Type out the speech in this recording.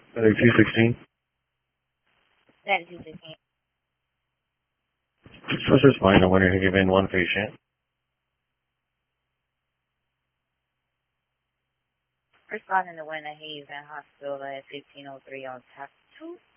Medic 216. Medic 216. First responder, I wanted to give in one patient. Responding to Winter Haven Hospital at 1503 on top 2.